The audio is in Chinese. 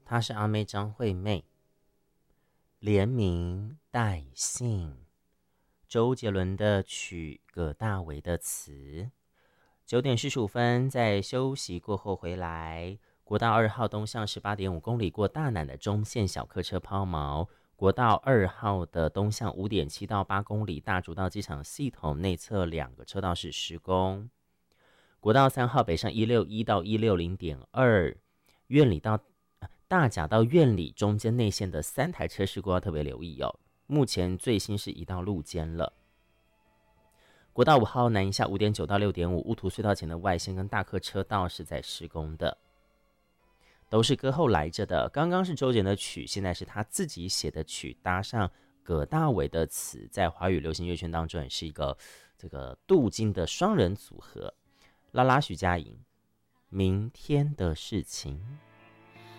她是阿妹张惠妹。连名带姓，周杰伦的曲，葛大为的词。9点45分，在休息过后回来。国道2号东向18.5公里过大南的中线小客车抛锚。国道2号的东向5.7到8公里大竹道机场系统内侧2个车道是施工。国道3号北上161到160.2，苑里到大甲到苑里中间内线的3台车事故要特别留意哦。目前最新是移到路肩了。国道5号南一下5.9到6.5，乌涂隧道前的外线跟大客车道是在施工的，都是歌后来着的。刚刚是周杰伦的曲，现在是他自己写的曲，搭上葛大为的词，在华语流行乐圈当中也是一个这个镀金的双人组合。拉拉徐佳莹，明天的事情。